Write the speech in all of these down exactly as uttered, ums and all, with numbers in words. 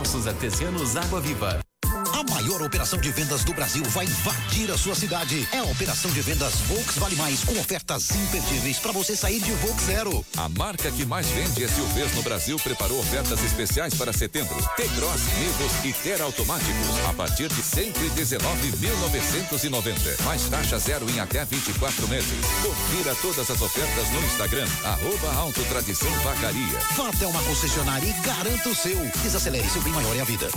Poços Artesianos Água Viva. A maior operação de vendas do Brasil vai invadir a sua cidade. É a operação de vendas Volks Vale Mais, com ofertas imperdíveis para você sair de Volks zero. A marca que mais vende S U Vs no Brasil preparou ofertas especiais para setembro. T-Cross, Nivus e Ter automáticos a partir de cento e dezenove mil novecentos e noventa. Mais taxa zero em até vinte e quatro meses. Confira todas as ofertas no Instagram, arroba Autotradição Vacaria. Vá até uma concessionária e garanta o seu. Desacelere, seu bem maior é a vida.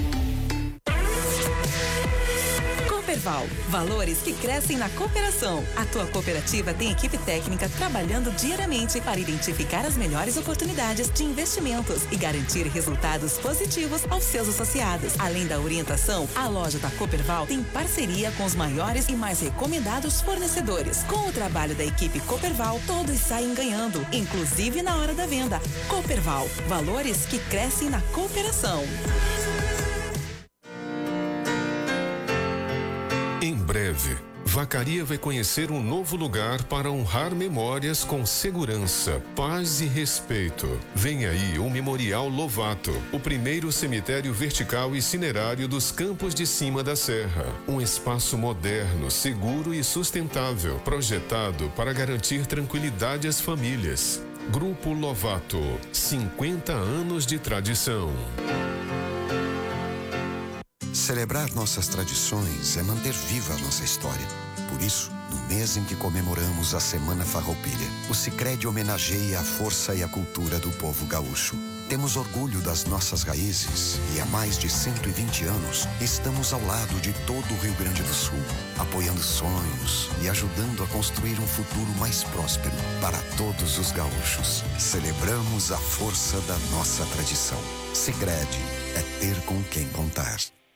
Cooperval, valores que crescem na cooperação. A tua cooperativa tem equipe técnica trabalhando diariamente para identificar as melhores oportunidades de investimentos e garantir resultados positivos aos seus associados. Além da orientação, a loja da Cooperval tem parceria com os maiores e mais recomendados fornecedores. Com o trabalho da equipe Cooperval, todos saem ganhando, inclusive na hora da venda. Cooperval, valores que crescem na cooperação. Em breve, Vacaria vai conhecer um novo lugar para honrar memórias com segurança, paz e respeito. Vem aí o Memorial Lovato, o primeiro cemitério vertical e cinerário dos Campos de Cima da Serra. Um espaço moderno, seguro e sustentável, projetado para garantir tranquilidade às famílias. Grupo Lovato, cinquenta anos de tradição. Celebrar nossas tradições é manter viva a nossa história. Por isso, no mês em que comemoramos a Semana Farroupilha, o Sicredi homenageia a força e a cultura do povo gaúcho. Temos orgulho das nossas raízes e há mais de cento e vinte anos estamos ao lado de todo o Rio Grande do Sul, apoiando sonhos e ajudando a construir um futuro mais próspero para todos os gaúchos. Celebramos a força da nossa tradição. Sicredi é ter com quem contar.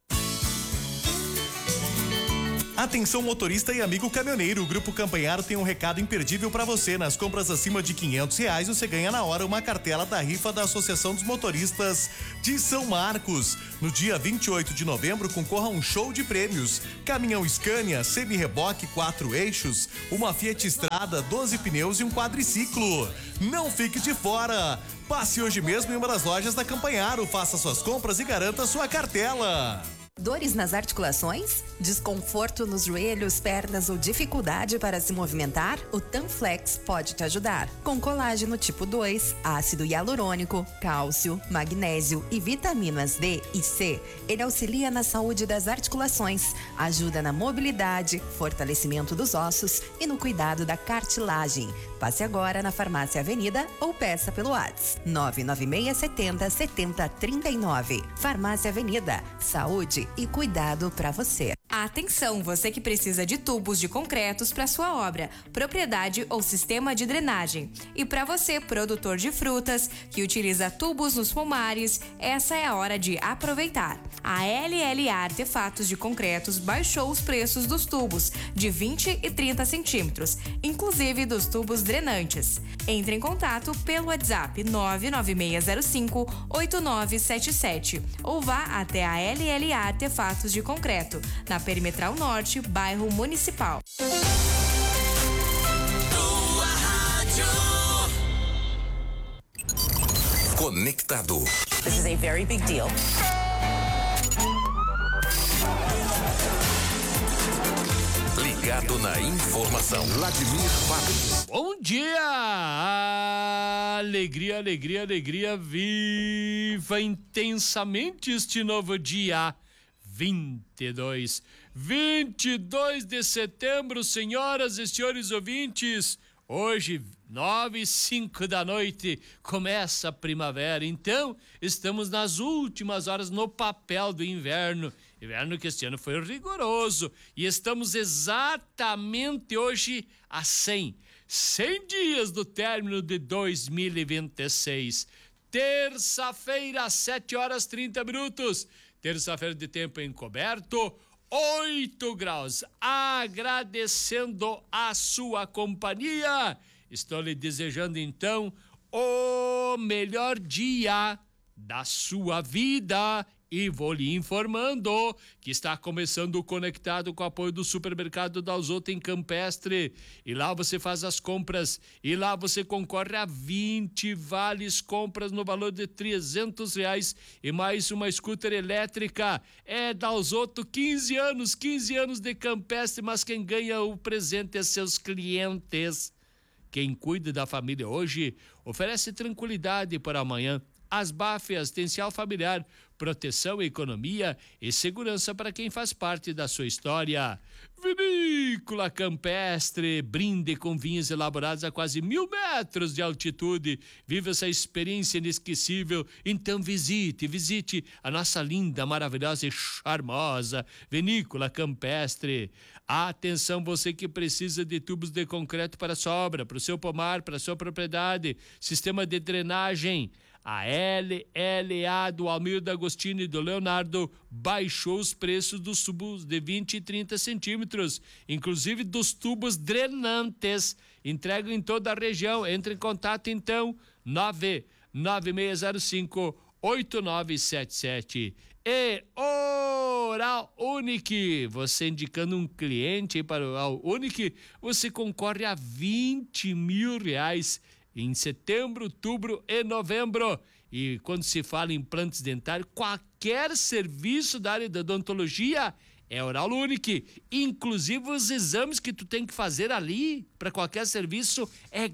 Atenção motorista e amigo caminhoneiro, o Grupo Campanharo tem um recado imperdível para você. Nas compras acima de quinhentos reais, você ganha na hora uma cartela da rifa da Associação dos Motoristas de São Marcos. No dia vinte e oito de novembro, concorra a um show de prêmios: caminhão Scania, semi-reboque, quatro eixos, uma Fiat Strada, doze pneus e um quadriciclo. Não fique de fora! Passe hoje mesmo em uma das lojas da Campanharo, faça suas compras e garanta sua cartela. Dores nas articulações? Desconforto nos joelhos, pernas ou dificuldade para se movimentar? O Tanflex pode te ajudar. Com colágeno tipo dois, ácido hialurônico, cálcio, magnésio e vitaminas D e C, ele auxilia na saúde das articulações, ajuda na mobilidade, fortalecimento dos ossos e no cuidado da cartilagem. Passe agora na Farmácia Avenida ou peça pelo WhatsApp nove nove seis sete zero sete zero três nove. Farmácia Avenida, saúde e cuidado para você. Atenção, você que precisa de tubos de concretos para sua obra, propriedade ou sistema de drenagem. E para você, produtor de frutas, que utiliza tubos nos pomares, essa é a hora de aproveitar. A L L A Artefatos de Concretos baixou os preços dos tubos de vinte e trinta centímetros, inclusive dos tubos drenantes. Entre em contato pelo WhatsApp nove nove seis zero cinco oito nove sete sete ou vá até a L L A Artefatos de Concreto, na Perimetral Norte, bairro Municipal. Tua rádio. Conectado. This is a very big deal. Ligado na informação. Vladimir Fábio. Bom dia! Alegria, alegria, alegria. Viva intensamente este novo dia. vinte e dois, vinte e dois de setembro, senhoras e senhores ouvintes. Hoje, nove e cinco da noite, começa a primavera. Então, estamos nas últimas horas no papel do inverno. Inverno que este ano foi rigoroso. E estamos exatamente hoje a cem, cem dias do término de dois mil e vinte e seis. Terça-feira, sete horas e trinta minutos. Terça-feira de tempo encoberto, oito graus. Agradecendo a sua companhia, estou lhe desejando então o melhor dia da sua vida E vou lhe informando que está começando o Conectado com o apoio do Supermercado Dalzotto em Campestre. E lá você faz as compras e lá você concorre a vinte vales compras no valor de trezentos reais e mais uma scooter elétrica. É Dalzotto, quinze anos, quinze anos de Campestre, mas quem ganha o presente é seus clientes. Quem cuida da família hoje oferece tranquilidade para amanhã. As B A F, assistencial familiar, proteção, economia e segurança para quem faz parte da sua história. Vinícola Campestre, brinde com vinhos elaborados a quase mil metros de altitude. Viva essa experiência inesquecível. Então visite, visite a nossa linda, maravilhosa e charmosa Vinícola Campestre. Atenção, você que precisa de tubos de concreto para sua obra, para o seu pomar, para a sua propriedade, sistema de drenagem. A L L A do Almir D'Agostino e do Leonardo baixou os preços dos tubos de vinte e trinta centímetros, inclusive dos tubos drenantes. Entregam em toda a região. Entre em contato então, nove nove seis zero cinco oito nove sete sete. E Oral Unique, você indicando um cliente para o Oral Unique, você concorre a vinte mil reais em setembro, outubro e novembro. E quando se fala em implantes dentários, qualquer serviço da área da odontologia é Oral Unique. Inclusive os exames que tu tem que fazer ali para qualquer serviço é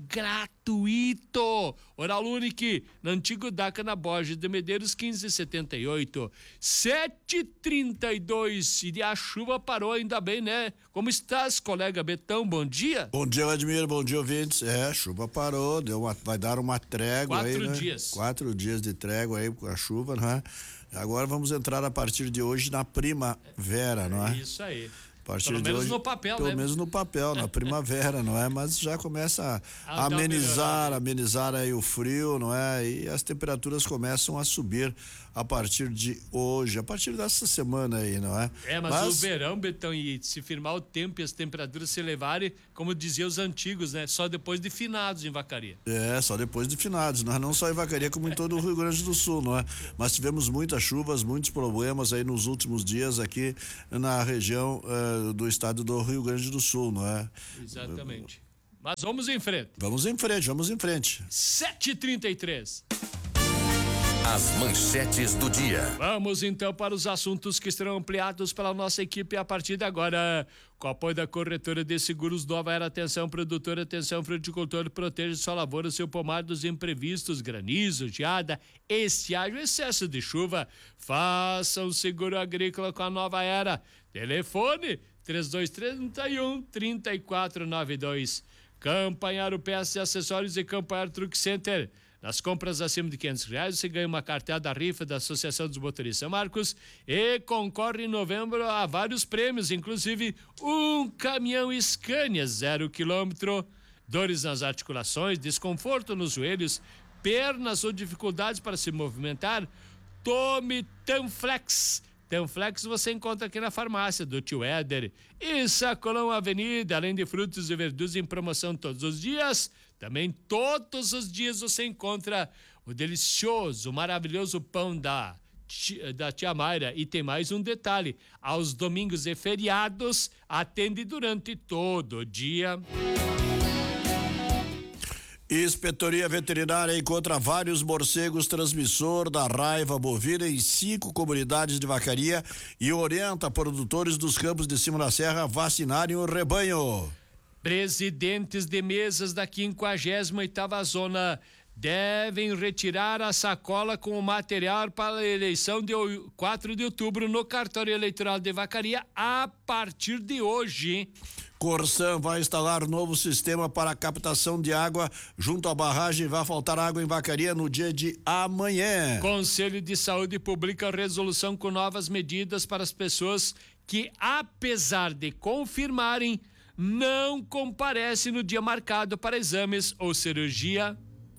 gratuito. Oral Unique, na antigo Daca na Borges de Medeiros quinze setenta e oito. sete e trinta e dois. E a chuva parou, ainda bem, né? Como estás, colega Betão? Bom dia. Bom dia, Vladimir. Bom dia, ouvintes. É, a chuva parou, deu uma, vai dar uma trégua Quatro aí, né? dias. Quatro dias de trégua aí com a chuva, não é? Agora vamos entrar a partir de hoje na primavera, não é? Isso aí. A partir Pelo de menos hoje, no papel, pelo né? menos no papel, na primavera, não é? Mas já começa a Ah, dá uma amenizar, melhorada. amenizar aí o frio, não é? E as temperaturas começam a subir a partir de hoje, a partir dessa semana aí, não é? É, mas, mas... o verão, Betão, e se firmar o tempo e as temperaturas se elevarem, como diziam os antigos, né? Só depois de finados em Vacaria. É, só depois de finados, não, é? Não só em Vacaria, como em todo o Rio Grande do Sul, não é? Mas tivemos muitas chuvas, muitos problemas aí nos últimos dias aqui na região uh, do estado do Rio Grande do Sul, não é? Exatamente. Mas vamos em frente. Vamos em frente, vamos em frente. sete e trinta e três. As manchetes do dia. Vamos então para os assuntos que serão ampliados pela nossa equipe a partir de agora. Com o apoio da Corretora de Seguros Nova Era, atenção produtor, atenção fruticultor, proteja sua lavoura, seu pomar dos imprevistos, granizo, geada, estiagem, excesso de chuva. Faça um seguro agrícola com a Nova Era. Telefone três dois três um, três quatro nove dois. Campanharo Peças e Acessórios e Campanharo Truck Center. Nas compras acima de quinhentos reais, você ganha uma carteada rifa da Associação dos Motoristas São Marcos e concorre em novembro a vários prêmios, inclusive um caminhão Scania zero quilômetro, dores nas articulações, desconforto nos joelhos, pernas ou dificuldades para se movimentar. Tome Tanflex. Tanflex você encontra aqui na farmácia do Tio Éder. E Sacolão Avenida, além de frutos e verduras em promoção todos os dias, também todos os dias você encontra o delicioso, maravilhoso pão da, da Tia Mayra. E tem mais um detalhe, aos domingos e feriados, atende durante todo o dia. Inspetoria Veterinária encontra vários morcegos transmissor da raiva bovina em cinco comunidades de Vacaria e orienta produtores dos campos de cima da serra a vacinarem o rebanho. Presidentes de mesas da quinquagésima oitava zona devem retirar a sacola com o material para a eleição de quatro de outubro no cartório eleitoral de Vacaria a partir de hoje. Corsan vai instalar novo sistema para captação de água junto à barragem. Vai faltar água em Vacaria no dia de amanhã. Conselho de Saúde publica resolução com novas medidas para as pessoas que, apesar de confirmarem, não comparecem no dia marcado para exames ou cirurgia.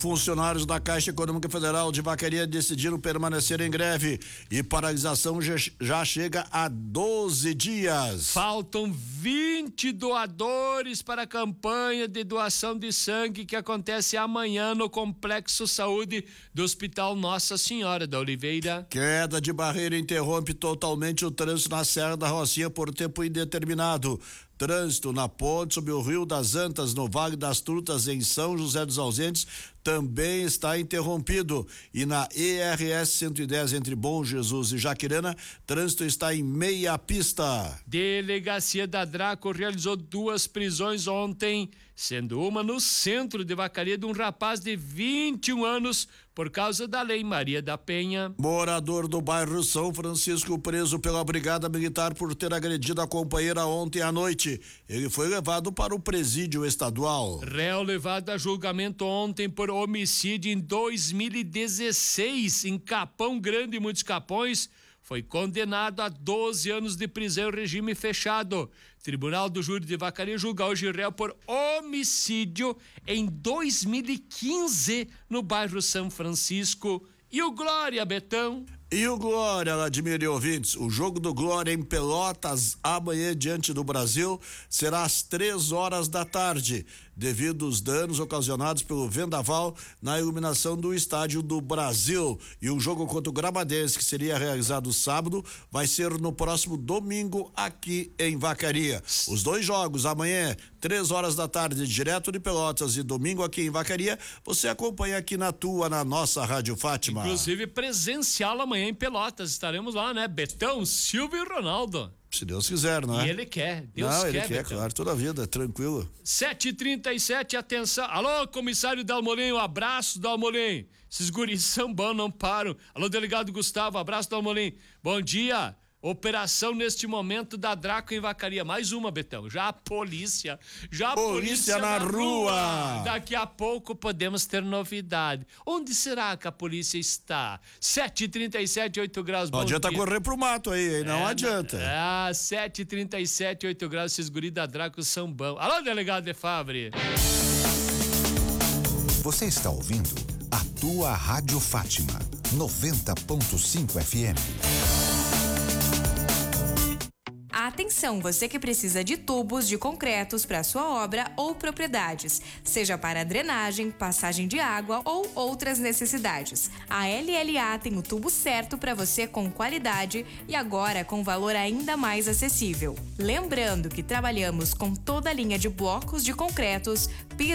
Funcionários da Caixa Econômica Federal de Vacaria decidiram permanecer em greve e paralisação já, já chega a doze dias. Faltam vinte doadores para a campanha de doação de sangue que acontece amanhã no Complexo Saúde do Hospital Nossa Senhora da Oliveira. Queda de barreira interrompe totalmente o trânsito na Serra da Rocinha por tempo indeterminado. Trânsito na ponte sobre o Rio das Antas, no Vale das Trutas, em São José dos Ausentes, também está interrompido. E na E R S cento e dez, entre Bom Jesus e Jaquirana, trânsito está em meia pista. Delegacia da Draco realizou duas prisões ontem, sendo uma no centro de Vacaria de um rapaz de vinte e um anos por causa da Lei Maria da Penha. Morador do bairro São Francisco preso pela Brigada Militar por ter agredido a companheira ontem à noite. Ele foi levado para o presídio estadual. Réu levado a julgamento ontem por homicídio em dois mil e dezesseis em Capão Grande, muitos Capões, foi condenado a doze anos de prisão em regime fechado. Tribunal do Júri de Vacaria julga hoje réu por homicídio em dois mil e quinze no bairro São Francisco. E o Glória, Betão? E o Glória, Vladimir e ouvintes, o jogo do Glória em Pelotas amanhã diante do Brasil será às três horas da tarde, devido aos danos ocasionados pelo vendaval na iluminação do estádio do Brasil. E o jogo contra o Grabadense, que seria realizado sábado, vai ser no próximo domingo aqui em Vacaria. Os dois jogos amanhã, três horas da tarde, direto de Pelotas, e domingo aqui em Vacaria, você acompanha aqui na tua, na nossa Rádio Fátima. Inclusive presencial amanhã em Pelotas, estaremos lá, né? Betão, Silvio e Ronaldo. Se Deus quiser, não é? E ele quer, Deus não, quer, ele quer, Betão. claro, toda a vida, tranquilo. sete e trinta e sete, atenção. Alô, comissário Dalmolin, um abraço, Dalmolin. Esses guris são bons, não param. Alô, delegado Gustavo, abraço, Dalmolin. Bom dia. Operação neste momento da Draco em Vacaria. Mais uma, Betão. Já a polícia. Já a polícia, polícia na, na rua. rua. Daqui a pouco podemos ter novidade. Onde será que a polícia está? sete e trinta e sete, oito graus. Não bom adianta dia. correr pro mato aí, aí não é, adianta. Ah, sete e trinta e sete, oito graus. Esses guris da Draco são bons. Alô, delegado de Fabre. Você está ouvindo a tua Rádio Fátima, noventa ponto cinco F M. Atenção, você que precisa de tubos de concretos para sua obra ou propriedades, seja para drenagem, passagem de água ou outras necessidades. A L L A tem o tubo certo para você com qualidade e agora com valor ainda mais acessível. Lembrando que trabalhamos com toda a linha de blocos de concretos,